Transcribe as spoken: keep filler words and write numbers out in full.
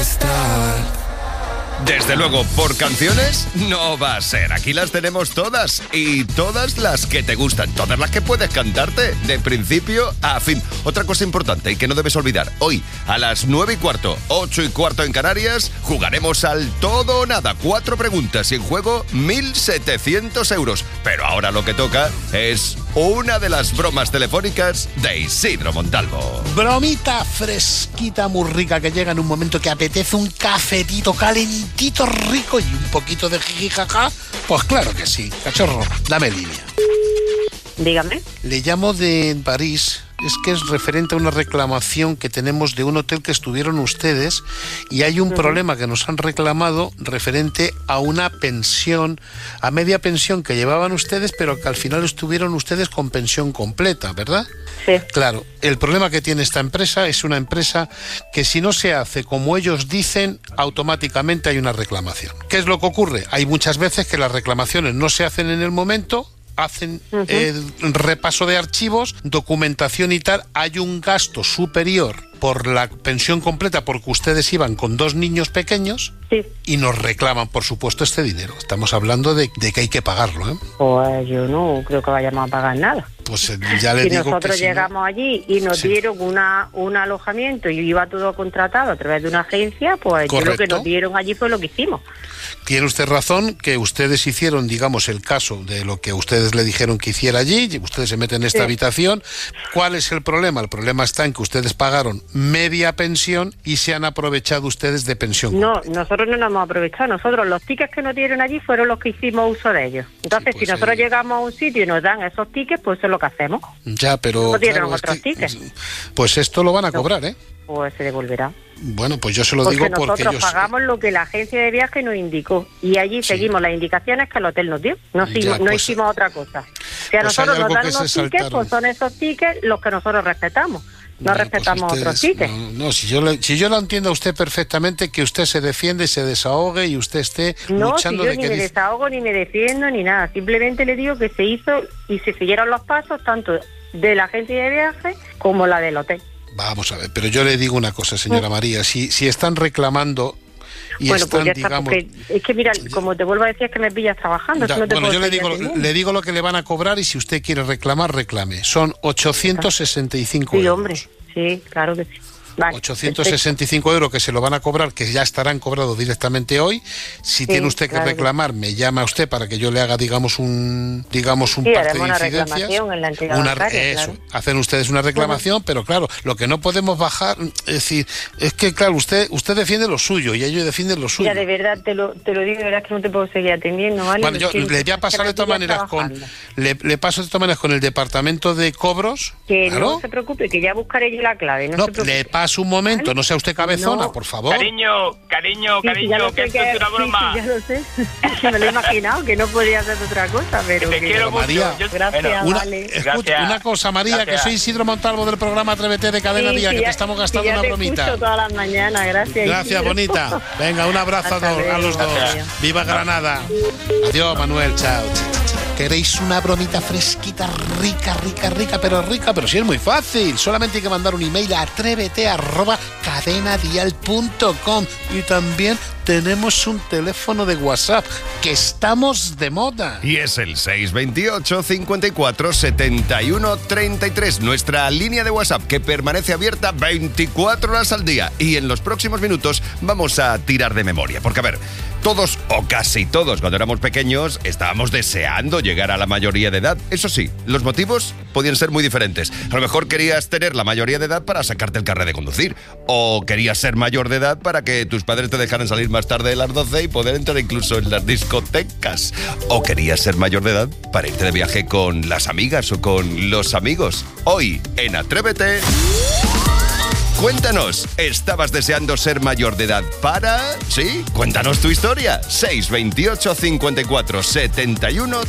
estar. Desde luego, por canciones no va a ser. Aquí las tenemos todas y todas las que te gustan, todas las que puedes cantarte de principio a fin. Otra cosa importante y que no debes olvidar, hoy a las nueve y cuarto, ocho y cuarto en Canarias, jugaremos al todo o nada. Cuatro preguntas y en juego mil setecientos euros. Pero ahora lo que toca es una de las bromas telefónicas de Isidro Montalvo. Bromita fresquita, muy rica, que llega en un momento que apetece un cafetito calentito, rico y un poquito de jijijaja. Pues claro que sí. Cachorro, dame línea. Dígame. Le llamo de París. Es que es referente a una reclamación que tenemos de un hotel que estuvieron ustedes y hay un uh-huh. problema que nos han reclamado referente a una pensión, a media pensión que llevaban ustedes, pero que al final estuvieron ustedes con pensión completa, ¿verdad? Sí. Claro, el problema que tiene esta empresa es una empresa que si no se hace como ellos dicen, automáticamente hay una reclamación. ¿Qué es lo que ocurre? Hay muchas veces que las reclamaciones no se hacen en el momento, hacen uh-huh. el repaso de archivos, documentación y tal, hay un gasto superior por la pensión completa porque ustedes iban con dos niños pequeños sí. y nos reclaman, por supuesto, este dinero. Estamos hablando de, de que hay que pagarlo, ¿eh? Pues yo no creo que vayamos a pagar nada. Pues ya le si digo nosotros que si llegamos no... allí y nos sí. dieron una un alojamiento y iba todo contratado a través de una agencia, pues yo lo que nos dieron allí fue lo que hicimos. Tiene usted razón que ustedes hicieron, digamos, el caso de lo que ustedes le dijeron que hiciera allí, y ustedes se meten en esta sí. habitación. ¿Cuál es el problema? El problema está en que ustedes pagaron media pensión y se han aprovechado ustedes de pensión No, completa. Nosotros no nos hemos aprovechado. Nosotros los tickets que nos dieron allí fueron los que hicimos uso de ellos. Entonces, sí, pues si nosotros eh... llegamos a un sitio y nos dan esos tickets, pues eso es lo que hacemos. Ya, pero... Nos dieron claro, otros es que, tickets. Pues esto lo van a cobrar, ¿eh? Pues se devolverá. Bueno, pues yo se lo porque digo porque nosotros ellos... pagamos lo que la agencia de viaje nos indicó y allí sí. seguimos las indicaciones que el hotel nos dio. No, ya, no pues, hicimos otra cosa. Si a pues nosotros nos dan unos tickets, pues son esos tickets los que nosotros respetamos. No bueno, respetamos pues ustedes, otros tickets. No, no si, yo le, si yo lo entiendo a usted perfectamente, que usted se defiende, se desahogue y usted esté no, luchando si yo de ni que... me dice... desahogo, ni me defiendo, ni nada. Simplemente le digo que se hizo y se siguieron los pasos tanto de la agencia de viaje como la del hotel. Vamos a ver, pero yo le digo una cosa, señora María, si, si están reclamando y bueno, están, pues ya está, digamos... Es que mira, como te vuelvo a decir, es que me pillas trabajando. Ya, no te bueno, yo le digo, atendiendo. le digo lo que le van a cobrar y si usted quiere reclamar, reclame. Son ochocientos sesenta y cinco sí, euros. Hombre, sí, claro que sí. Vale, ochocientos sesenta y cinco euros que se lo van a cobrar, que ya estarán cobrados directamente hoy. Si sí, tiene usted que claro reclamar, que... me llama usted para que yo le haga, digamos, un digamos un sí, parte de una incidencias. Reclamación en la entidad una, bancaria, eso, claro. hacen ustedes una reclamación, uh-huh. pero claro, lo que no podemos bajar, es decir, es que claro, usted usted defiende lo suyo y ellos defienden lo suyo. Ya de verdad te lo te lo digo, de verdad que no te puedo seguir atendiendo, ¿vale? Bueno, yo le voy a pasar de todas maneras con le, le paso de todas maneras con el departamento de cobros. Que claro. no se preocupe, que ya buscaré yo la clave, no, no se preocupe. Le paso un momento, ¿vale? No sea usted cabezona, no. por favor. Cariño, cariño, sí, cariño, sí, que esto es una broma. Sí, sí, ya lo sé. Me lo he imaginado, que no podía hacer otra cosa, pero... Te que... quiero mucho. María, yo... Gracias, bueno, una, vale. Escucha, Gracias. una cosa, María, Gracias. que soy Isidro Montalvo del programa Atrévete de Cadena sí, Día, sí, que ya, te estamos gastando sí, una te bromita. Escucho todas las mañanas, gracias. Gracias, Isidro. bonita. Venga, un abrazo a, dos, a los dos. Gracias. Viva Granada. Adiós, Manuel, chao. ¿Queréis una bromita fresquita, rica, rica, rica, pero rica? Pero sí es muy fácil. Solamente hay que mandar un email a atrévete arroba cadenadial punto com. Y también tenemos un teléfono de WhatsApp, que estamos de moda. Y es el seis veintiocho, cincuenta y cuatro, setenta y uno, treinta y tres. Nuestra línea de WhatsApp, que permanece abierta veinticuatro horas al día. Y en los próximos minutos vamos a tirar de memoria. Porque, a ver, todos o casi todos cuando éramos pequeños estábamos deseando llegar a la mayoría de edad. Eso sí, los motivos podían ser muy diferentes. A lo mejor querías tener la mayoría de edad para sacarte el carnet de conducir. O querías ser mayor de edad para que tus padres te dejaran salir más tarde de las doce y poder entrar incluso en las discotecas. O querías ser mayor de edad para irte de viaje con las amigas o con los amigos. Hoy, en Atrévete... Cuéntanos, ¿estabas deseando ser mayor de edad para...? ¿Sí? Cuéntanos tu historia. seis veintiocho, cincuenta y cuatro, setenta y uno